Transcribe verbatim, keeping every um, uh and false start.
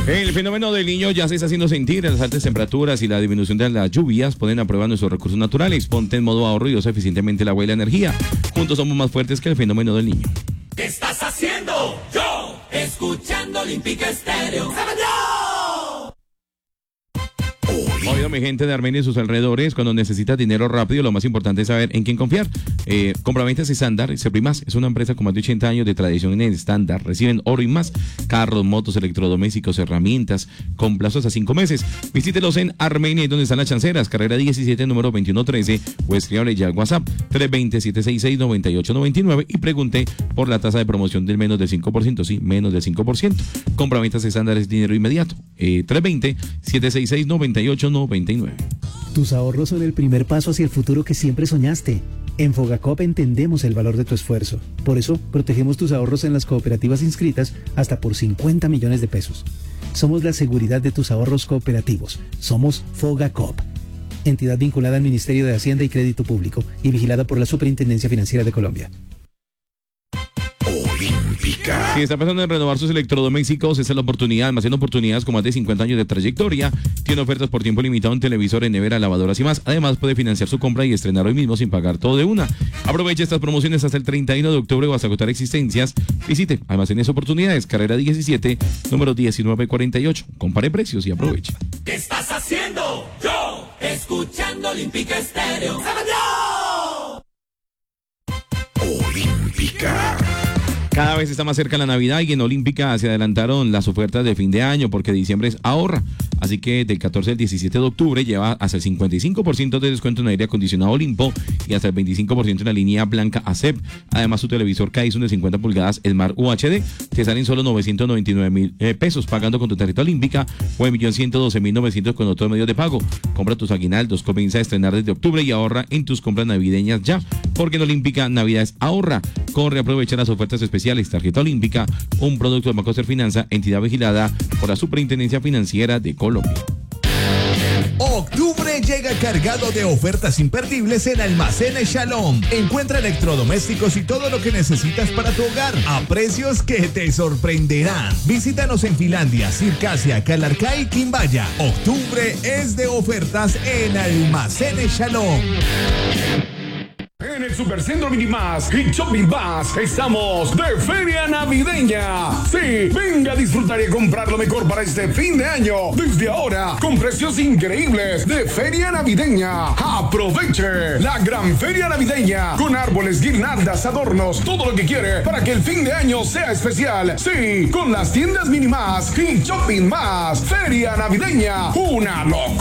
El fenómeno del Niño ya se está haciendo sentir. Las altas temperaturas y la disminución de las lluvias ponen a prueba nuestros recursos naturales. Ponte en modo ahorro y usa eficientemente el agua y la energía. Juntos somos más fuertes que el fenómeno del Niño. ¿Qué estás haciendo? Yo, escuchando Olímpica Estéreo. Oído, mi gente de Armenia y sus alrededores, cuando necesitas dinero rápido, lo más importante es saber en quién confiar. Eh, Compraventas Estándar, Seprimas, es una empresa con más de ochenta años de tradición en el estándar. Reciben oro y más, carros, motos, electrodomésticos, herramientas, con plazos a cinco meses. Visítelos en Armenia, donde están las chanceras, carrera diecisiete, número veintiuno trece, o escríbale ya al WhatsApp tres dos cero, siete seis seis, nueve ocho nueve nueve y pregunte por la tasa de promoción del menos del cinco por ciento, sí, menos del cinco por ciento. Compraventas Estándar es dinero inmediato. Eh, tres dos cero, siete seis seis, nueve ocho nueve nueve. Tus ahorros son el primer paso hacia el futuro que siempre soñaste. En Fogacop entendemos el valor de tu esfuerzo. Por eso, protegemos tus ahorros en las cooperativas inscritas hasta por cincuenta millones de pesos. Somos la seguridad de tus ahorros cooperativos. Somos Fogacop. Entidad vinculada al Ministerio de Hacienda y Crédito Público y vigilada por la Superintendencia Financiera de Colombia. Olímpica. Si está pensando en renovar sus electrodomésticos, esta es la oportunidad. Almacena oportunidades con más de cincuenta años de trayectoria. Tiene ofertas por tiempo limitado en televisores, nevera, lavadoras y más. Además, puede financiar su compra y estrenar hoy mismo sin pagar todo de una. Aproveche estas promociones hasta el treinta y uno de octubre o hasta agotar existencias. Visite Almacenes Oportunidades, carrera diecisiete, número diecinueve cuarenta y ocho. Compare precios y aproveche. ¿Qué estás haciendo? Yo, escuchando Olímpica Estéreo. Olímpica. Cada vez está más cerca la Navidad y en Olímpica se adelantaron las ofertas de fin de año porque diciembre es ahorra. Así que del catorce al diecisiete de octubre lleva hasta el cincuenta y cinco por ciento de descuento en aire acondicionado Olimpo y hasta el veinticinco por ciento en la línea blanca A C E P. Además, su televisor Kysun de cincuenta pulgadas Smart U H D te salen solo novecientos noventa y nueve mil eh, pesos pagando con tu tarjeta Olímpica o un millón ciento doce mil novecientos con otros medios de pago. Compra tus aguinaldos, comienza a estrenar desde octubre y ahorra en tus compras navideñas ya. Porque en Olímpica Navidad es ahorra. Corre, aprovecha las ofertas especiales. Tarjeta Olímpica, un producto de Bancocer Finanza, entidad vigilada por la Superintendencia Financiera de Colombia. Octubre llega cargado de ofertas imperdibles en Almacenes Shalom. Encuentra electrodomésticos y todo lo que necesitas para tu hogar a precios que te sorprenderán. Visítanos en Finlandia, Circasia, Calarcá y Quimbaya. Octubre es de ofertas en Almacenes Shalom. En el Supercentro Minimás y Shopping Más estamos de feria navideña. Sí, venga a disfrutar y a comprar lo mejor para este fin de año. Desde ahora, con precios increíbles de feria navideña. Aproveche la gran feria navideña con árboles, guirnaldas, adornos, todo lo que quiere para que el fin de año sea especial. Sí, con las tiendas Minimás y Shopping Más. Feria navideña, una locura.